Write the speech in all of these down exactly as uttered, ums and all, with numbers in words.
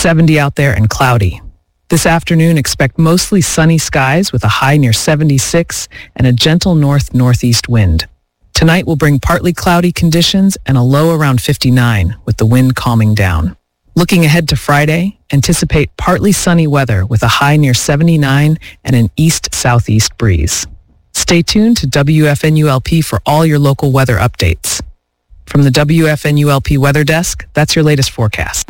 seventy out there and cloudy. This afternoon, expect mostly sunny skies with a high near seventy-six and a gentle north-northeast wind. Tonight will bring partly cloudy conditions and a low around fifty-nine with the wind calming down. Looking ahead to Friday, anticipate partly sunny weather with a high near seventy-nine and an east-southeast breeze. Stay tuned to W F N U L P for all your local weather updates. From the W F N U L P Weather Desk, that's your latest forecast.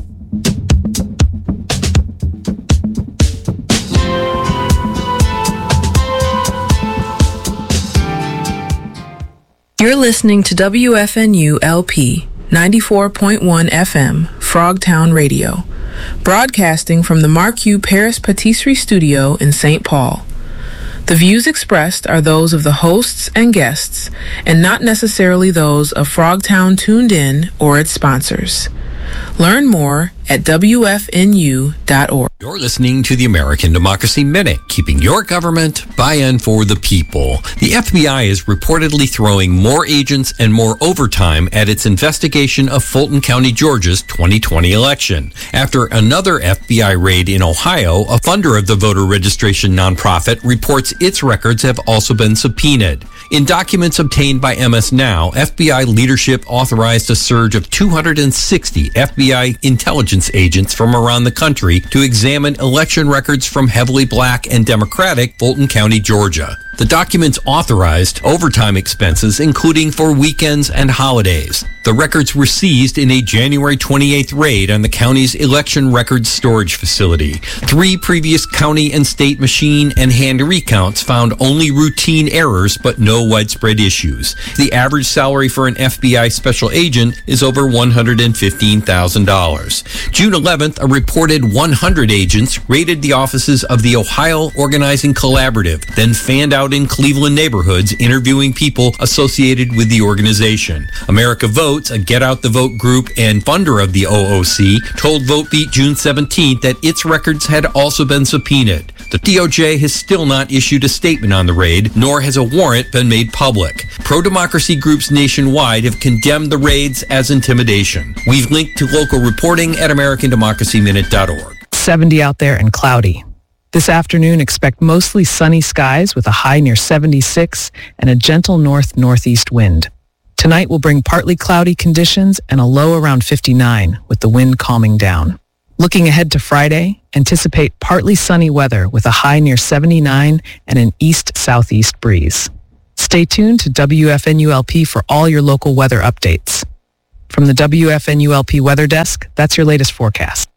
You're listening to W F N U L P ninety-four point one F M, Frogtown Radio, broadcasting from the Marquis Paris Patisserie Studio in Saint Paul. The views expressed are those of the hosts and guests, and not necessarily those of Frogtown Tuned In or its sponsors. Learn more at W F N U dot org. You're listening to the American Democracy Minute, keeping your government by and for the people. The F B I is reportedly throwing more agents and more overtime at its investigation of Fulton County, Georgia's twenty twenty election. After another F B I raid in Ohio, a funder of the voter registration nonprofit reports its records have also been subpoenaed. In documents obtained by M S Now, F B I leadership authorized a surge of two hundred sixty F B I intelligence agents from around the country to examine election records from heavily black and Democratic Fulton County, Georgia. The documents authorized overtime expenses, including for weekends and holidays. The records were seized in a January twenty-eighth raid on the county's election records storage facility. Three previous county and state machine and hand recounts found only routine errors but no widespread issues. The average salary for an F B I special agent is over one hundred fifteen thousand dollars. June eleventh, a reported one hundred agents raided the offices of the Ohio Organizing Collaborative, then fanned out in Cleveland neighborhoods interviewing people associated with the organization. America Votes, a Get Out the Vote group and funder of the O O C, told VoteBeat June seventeenth that its records had also been subpoenaed. The D O J has still not issued a statement on the raid, nor has a warrant been made public. Pro-democracy groups nationwide have condemned the raids as intimidation. We've linked to local reporting at American Democracy Minute dot org. seventy out there and cloudy. This afternoon, expect mostly sunny skies with a high near seventy-six and a gentle north-northeast wind. Tonight will bring partly cloudy conditions and a low around fifty-nine with the wind calming down. Looking ahead to Friday, anticipate partly sunny weather with a high near seventy-nine and an east-southeast breeze. Stay tuned to W F N U L P for all your local weather updates. From the W F N U L P Weather Desk, that's your latest forecast.